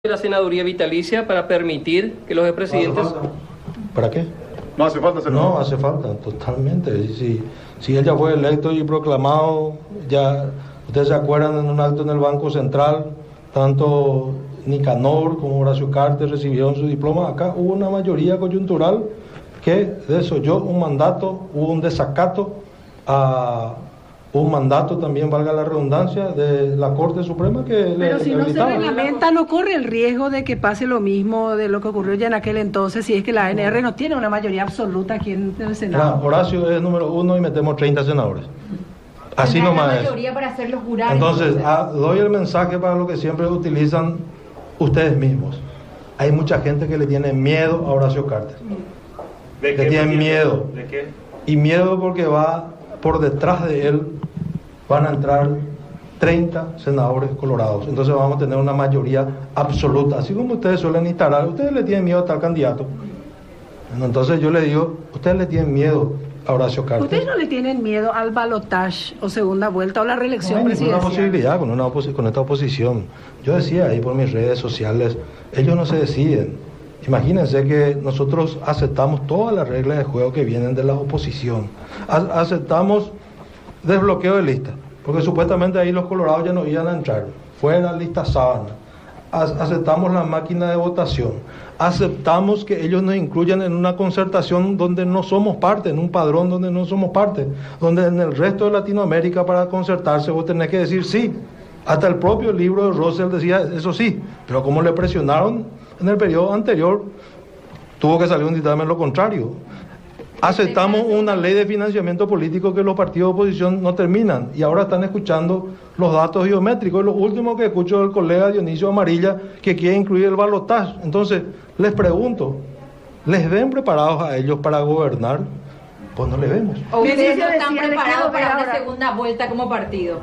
la senaduría vitalicia para permitir que los expresidentes... ¿Para qué? No hace falta, senador. No hace falta, totalmente. Si él ya fue electo y proclamado, ya ustedes se acuerdan en un acto en el Banco Central, tanto Nicanor como Horacio Cartes recibieron su diploma. Acá hubo una mayoría coyuntural que desoyó un mandato, hubo un desacato a un mandato también, valga la redundancia, de la Corte Suprema que pero le si no se habilitaba. reglamenta, ¿no corre el riesgo de que pase lo mismo de lo que ocurrió ya en aquel entonces, si es que la ANR no tiene una mayoría absoluta aquí en el Senado? Claro, Horacio es número 1 y metemos 30 senadores. Así nomás es. Mayoría para hacerlos jurar. Entonces, doy el mensaje para lo que siempre utilizan ustedes mismos. Hay mucha gente que le tiene miedo a Horacio Cartes. ¿De qué? Le tienen miedo. ¿De qué? Y miedo porque va por detrás de él, van a entrar 30 senadores colorados. Entonces vamos a tener una mayoría absoluta. Así como ustedes suelen instalar, ustedes le tienen miedo a tal candidato. Entonces yo le digo, ustedes le tienen miedo a Horacio Cartes. ¿Ustedes no le tienen miedo al balotaje o segunda vuelta o la reelección No hay ninguna presidencial? posibilidad con esta oposición. Yo decía ahí por mis redes sociales, ellos no se deciden. Imagínense que nosotros aceptamos todas las reglas de juego que vienen de la oposición. Aceptamos desbloqueo de lista, porque supuestamente ahí los colorados ya no iban a entrar. Fuera lista sábana. Aceptamos la máquina de votación. Aceptamos que ellos nos incluyan en una concertación donde no somos parte, en un padrón donde no somos parte, donde en el resto de Latinoamérica para concertarse vos tenés que decir sí. Hasta el propio libro de Russell decía eso sí, pero como le presionaron en el periodo anterior, tuvo que salir un dictamen lo contrario. Aceptamos una ley de financiamiento político que los partidos de oposición no terminan y ahora están escuchando los datos biométricos. Lo último que escucho del colega Dionisio Amarilla que quiere incluir el balotaje. Entonces, les pregunto, ¿les ven preparados a ellos para gobernar? Pues no les vemos. ¿O ustedes no están Decía, preparados para una ahora. segunda vuelta como partido?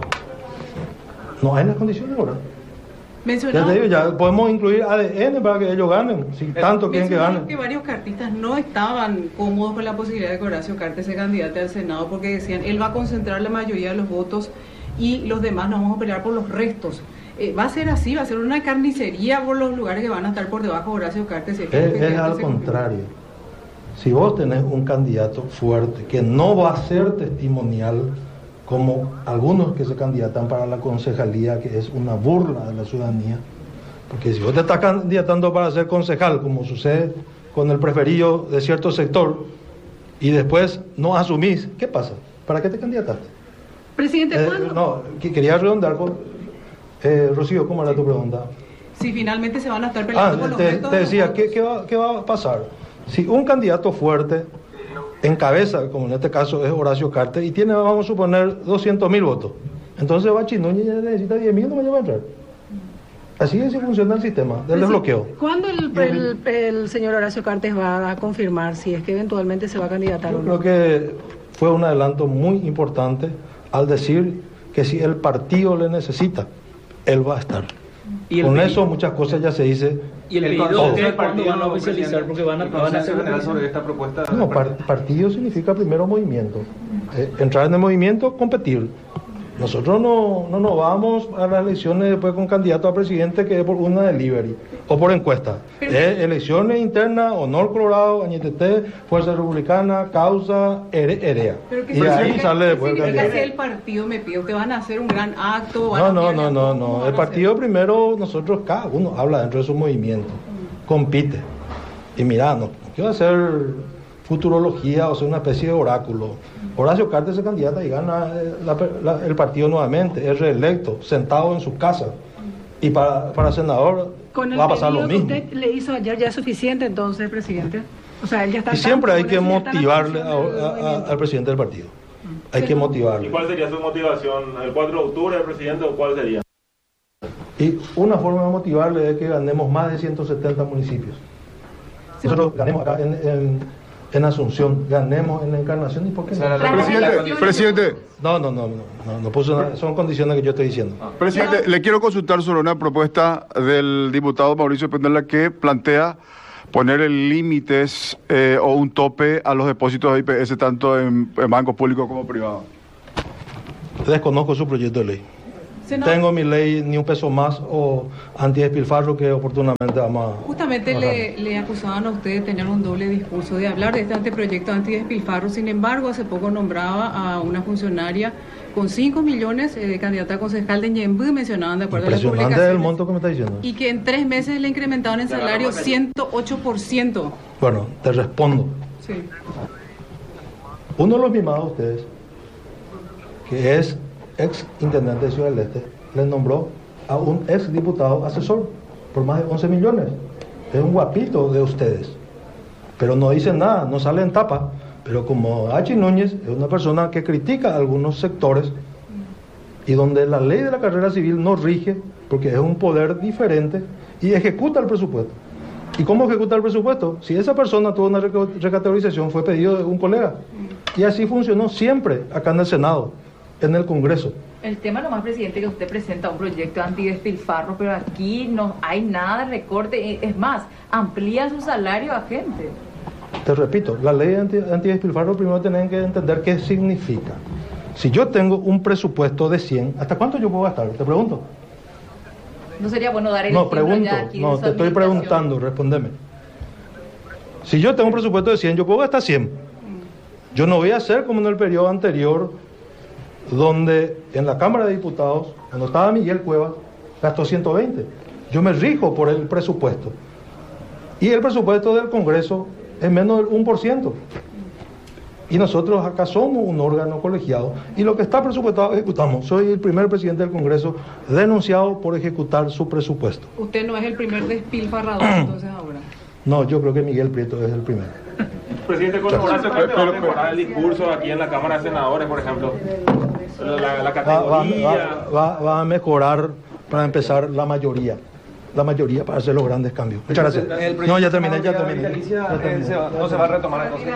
No hay las condiciones ahora. Ya Mencionaba, te digo, ya podemos incluir ADN para que ellos ganen, si tanto quieren que mencionaba ganen. que varios cartistas no estaban cómodos con la posibilidad de que Horacio Cartes se candidate al Senado porque decían, él va a concentrar la mayoría de los votos y los demás nos vamos a pelear por los restos. ¿Va a ser así? ¿Va a ser una carnicería por los lugares que van a estar por debajo de Horacio Cartes? Si es que el Es candidato al se- contrario. Si vos tenés un candidato fuerte que no va a ser testimonial como algunos que se candidatan para la concejalía, que es una burla de la ciudadanía, porque si vos te estás candidatando para ser concejal, como sucede con el preferido de cierto sector, y después no asumís, ¿qué pasa? ¿Para qué te candidataste? Presidente, ¿cuándo? No, quería redondar con... Rocío, ¿cómo era tu pregunta? Si finalmente se van a estar peleando por los restos Te de los decía, votos. ¿qué va a pasar? Si un candidato fuerte encabeza, como en este caso es Horacio Cartes, y tiene, vamos a suponer, 200.000 votos, entonces Bachi Núñez ya necesita 10.000, no me va a entrar. Así es, funciona el sistema del desbloqueo. ¿Cuándo el señor Horacio Cartes va a confirmar si es que eventualmente se va a candidatar Yo o creo no? que fue un adelanto muy importante al decir que si el partido le necesita, él va a estar. Y el Con pedido- eso muchas cosas ya se dice. Y el pedido todo. de ustedes, ¿cuándo van a oficializar? Porque van a hacer general sobre esta propuesta. No, partido significa primero movimiento. Entrar en el movimiento, competir. Nosotros no nos vamos a las elecciones después con candidato a presidente que es por una delivery o por encuesta. Elecciones internas, Honor Colorado, Añetete, Fuerza Republicana, Causa, EREA. Pero que Y de ahí significa- sale después el ¿qué significa candidato. si el partido me pide? ¿Ustedes van a hacer un gran acto? ¿Van No, a no, enviarle no, a no, todos? ¿Cómo no. van El a partido hacer? primero, nosotros, cada uno habla dentro de su movimiento, compite. Y mira, no quiero hacer futurología o ser una especie de oráculo. Horacio Cartes se candidata y gana el partido nuevamente, es reelecto, sentado en su casa. Y para senador Con el va a pasar lo pedido que mismo. usted le hizo ayer ya es suficiente entonces, presidente. O sea, él ya está... Y siempre hay que tanto, ahora sí ya está en motivarle la función del movimiento. al presidente del partido. Hay que ¿Y motivarle. cuál sería su motivación? ¿El 4 de octubre, el presidente, o cuál sería? Y una forma de motivarle es que ganemos más de 170 municipios. Nosotros ganemos acá en Asunción, ganemos en la Encarnación, ¿y por qué no? Presidente, No puse nada, son condiciones que yo estoy diciendo. Presidente, le quiero consultar sobre una propuesta del diputado Mauricio Penela que plantea poner límites o un tope a los depósitos de IPS tanto en bancos públicos como privados. Desconozco su proyecto de ley. Senador. tengo mi ley ni un peso más o antidespilfarro que oportunamente vamos a... Justamente le acusaban a usted de tener un doble discurso, de hablar de este anteproyecto antidespilfarro. Sin embargo, hace poco nombraba a una funcionaria con 5 millones de candidata a concejal de Ñemby, mencionaban de acuerdo a las Impresionante publicaciones. el monto que me está diciendo. Y que en 3 meses le incrementaron el salario 108%. Bueno, te respondo. Sí. Uno de los mimados de ustedes, que es ex intendente de Ciudad del Este, le nombró a un ex diputado asesor por más de 11 millones. Es un guapito de ustedes. Pero no dice nada, no sale en tapa. Pero como Achi Núñez es una persona que critica a algunos sectores y donde la ley de la carrera civil no rige, porque es un poder diferente y ejecuta el presupuesto. ¿Y cómo ejecuta el presupuesto? Si esa persona tuvo una recategorización, fue pedido de un colega. Y así funcionó siempre acá en el Senado, en el Congreso. El tema nomás, presidente, que usted presenta un proyecto antidespilfarro, pero aquí no hay nada de recorte. Es más, amplía su salario a gente. Te repito, la ley antidespilfarro primero tienen que entender qué significa. Si yo tengo un presupuesto de 100, ¿hasta cuánto yo puedo gastar? Te pregunto. ¿No sería bueno dar el No, ejemplo pregunto, ya aquí de no, su te estoy administración? preguntando, respóndeme. Si yo tengo un presupuesto de 100, yo puedo gastar 100. Yo no voy a hacer como en el periodo anterior, donde en la Cámara de Diputados, cuando estaba Miguel Cuevas, gastó 120. Yo me rijo por el presupuesto. Y el presupuesto del Congreso es menos del 1%. Y nosotros acá somos un órgano colegiado y lo que está presupuestado ejecutamos. Soy el primer presidente del Congreso denunciado por ejecutar su presupuesto. Usted no es el primer despilfarrador, entonces ahora. No, yo creo que Miguel Prieto es el primero. Presidente, con Horacio Cartes va a mejorar el discurso aquí en la Cámara de Senadores, por ejemplo. La categoría. Va a mejorar, para empezar, la mayoría para hacer los grandes cambios. Muchas gracias. No, ya terminé. No se va a retomar entonces.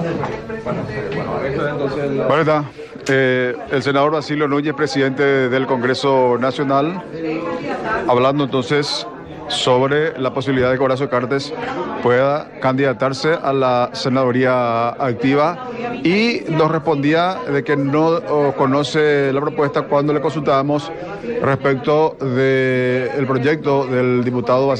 Bueno, está. El senador Basilio Núñez, presidente del Congreso Nacional, hablando entonces sobre la posibilidad de que Horacio Cartes pueda candidatarse a la senaduría activa, y nos respondía de que no conoce la propuesta cuando le consultábamos respecto del proyecto del diputado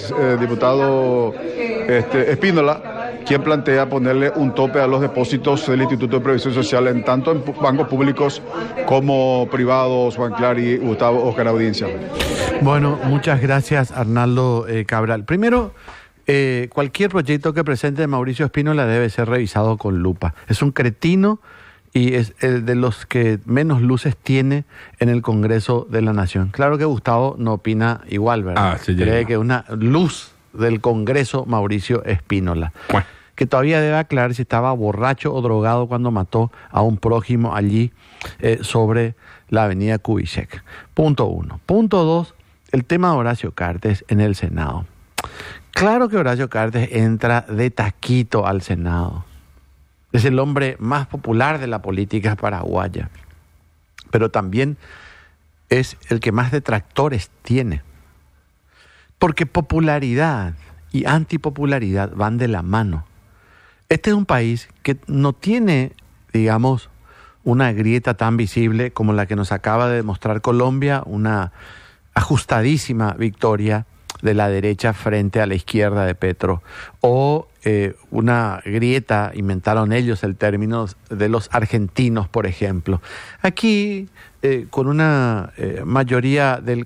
Espínola, quien plantea ponerle un tope a los depósitos del Instituto de Previsión Social en tanto en bancos públicos como privados. Juan Clary, Gustavo, Oscar Audiencia. Bueno, muchas gracias, Arnaldo Cabral. Primero, cualquier proyecto que presente Mauricio Espínola debe ser revisado con lupa. Es un cretino y es el de los que menos luces tiene en el Congreso de la Nación. Claro que Gustavo no opina igual, ¿verdad? Cree que una luz del Congreso Mauricio Espínola. Bueno. Que todavía debe aclarar si estaba borracho o drogado cuando mató a un prójimo allí sobre la avenida Kubitschek. Punto 1. Punto 2, el tema de Horacio Cartes en el Senado. Claro que Horacio Cartes entra de taquito al Senado. Es el hombre más popular de la política paraguaya. Pero también es el que más detractores tiene. Porque popularidad y antipopularidad van de la mano. Este es un país que no tiene, digamos, una grieta tan visible como la que nos acaba de demostrar Colombia, una ajustadísima victoria de la derecha frente a la izquierda de Petro, o una grieta, inventaron ellos el término, de los argentinos, por ejemplo. Aquí, con una mayoría del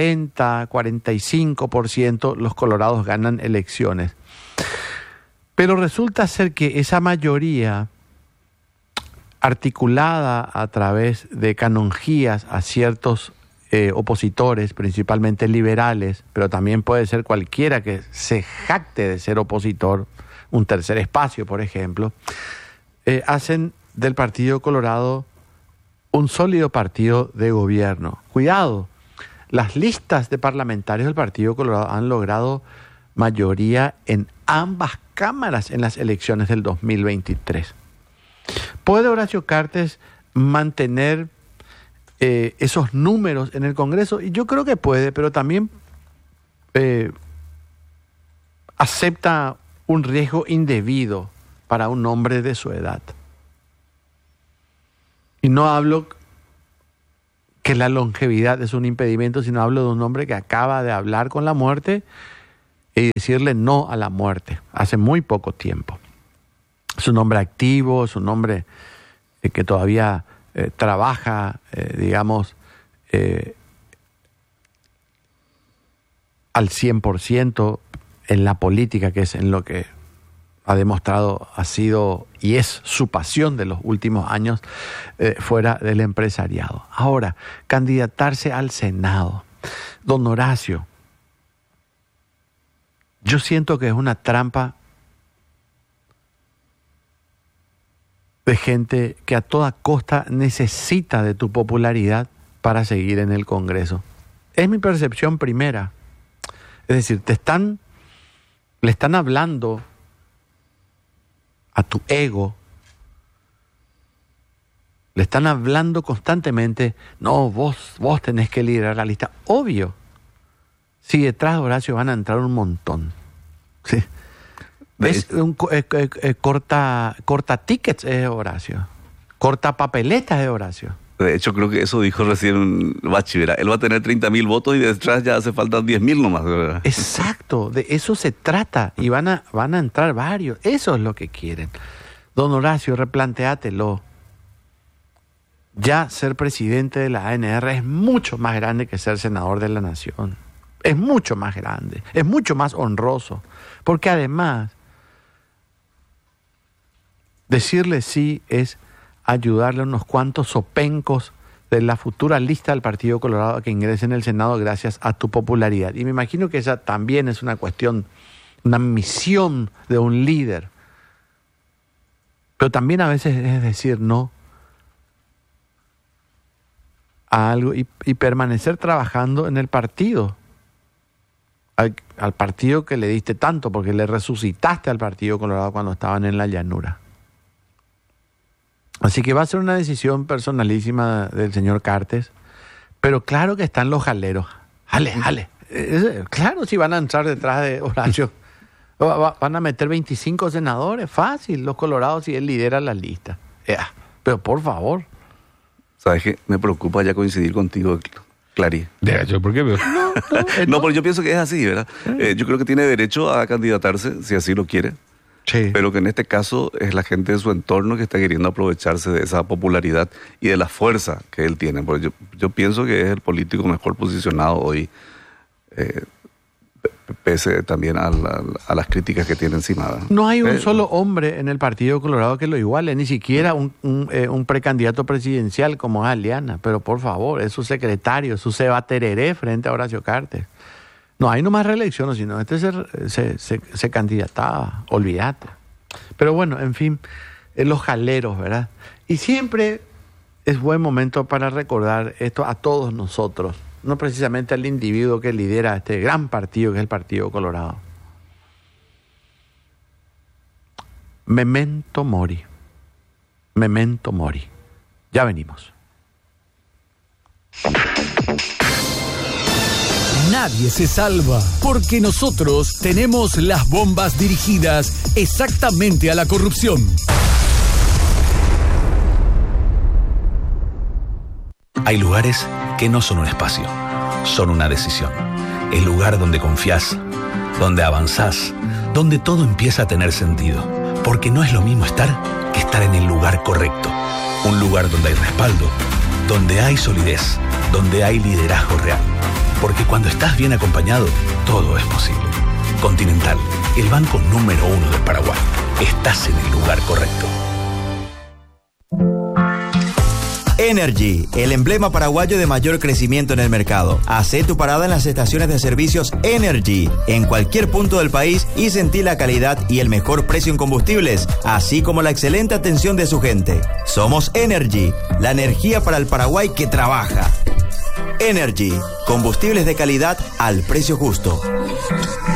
40-45%, los colorados ganan elecciones. Pero resulta ser que esa mayoría, articulada a través de canonjías a ciertos opositores, principalmente liberales, pero también puede ser cualquiera que se jacte de ser opositor, un tercer espacio, por ejemplo, hacen del Partido Colorado un sólido partido de gobierno. Cuidado, las listas de parlamentarios del Partido Colorado han logrado mayoría en ambas cámaras en las elecciones del 2023. ¿Puede Horacio Cartes mantener esos números en el Congreso? Y yo creo que puede, pero también acepta un riesgo indebido para un hombre de su edad. Y no hablo que la longevidad es un impedimento, sino hablo de un hombre que acaba de hablar con la muerte y decirle no a la muerte hace muy poco tiempo. Es un hombre activo, es un hombre que todavía trabaja, digamos, al 100% en la política, que es en lo que ha demostrado ha sido y es su pasión de los últimos años, fuera del empresariado. Ahora, candidatarse al Senado. Don Horacio, yo siento que es una trampa de gente que a toda costa necesita de tu popularidad para seguir en el Congreso. Es mi percepción primera. Es decir, le están hablando a tu ego, le están hablando constantemente, no, vos tenés que liderar la lista. Obvio, si detrás de Horacio van a entrar un montón. Sí. ¿Ves? Corta tickets es Horacio, corta papeletas es Horacio. De hecho, creo que eso dijo recién Bachi, ¿verdad? Él va a tener 30.000 votos y detrás ya hace falta 10.000 nomás, ¿verdad? Exacto, de eso se trata, y van a entrar varios, eso es lo que quieren. Don Horacio, replantéatelo. Ya ser presidente de la ANR es mucho más grande que ser senador de la Nación. Es mucho más grande, es mucho más honroso, porque además decirle sí es ayudarle a unos cuantos sopencos de la futura lista del Partido Colorado a que ingresen en el Senado gracias a tu popularidad. Y me imagino que esa también es una cuestión, una misión de un líder. Pero también a veces es decir no a algo y permanecer trabajando en el partido. Al partido que le diste tanto, porque le resucitaste al Partido Colorado cuando estaban en la llanura. Así que va a ser una decisión personalísima del señor Cartes, pero claro que están los jaleros. Jale. Claro, si van a entrar detrás de Horacio, van a meter 25 senadores, fácil, los colorados, si él lidera la lista. Pero por favor. ¿Sabes qué? Me preocupa ya coincidir contigo, Clary. ¿Por qué? No, porque yo pienso que es así, ¿verdad? Yo creo que tiene derecho a candidatarse, si así lo quiere. Sí. Pero que en este caso es la gente de su entorno que está queriendo aprovecharse de esa popularidad y de la fuerza que él tiene. Porque yo pienso que es el político mejor posicionado hoy, pese también a las críticas que tiene encima, ¿verdad? No hay un solo hombre en el Partido Colorado que lo iguale, ni siquiera un precandidato presidencial como es Aliana. Pero por favor, es su secretario, su cebatereré frente a Horacio Cartes. No hay nomás reelección, sino se candidataba, olvídate. Pero bueno, en fin, los jaleros, ¿verdad? Y siempre es buen momento para recordar esto a todos nosotros, no precisamente al individuo que lidera este gran partido que es el Partido Colorado. Memento mori. Memento mori. Ya venimos. Nadie se salva, porque nosotros tenemos las bombas dirigidas exactamente a la corrupción. Hay lugares que no son un espacio, son una decisión. El lugar donde confías, donde avanzás, donde todo empieza a tener sentido. Porque no es lo mismo estar que estar en el lugar correcto. Un lugar donde hay respaldo, donde hay solidez, donde hay liderazgo real. Porque cuando estás bien acompañado, todo es posible. Continental, el banco número 1 del Paraguay. Estás en el lugar correcto. Energy, el emblema paraguayo de mayor crecimiento en el mercado. Hacé tu parada en las estaciones de servicios Energy, en cualquier punto del país, y sentí la calidad y el mejor precio en combustibles, así como la excelente atención de su gente. Somos Energy, la energía para el Paraguay que trabaja. Energy, combustibles de calidad al precio justo.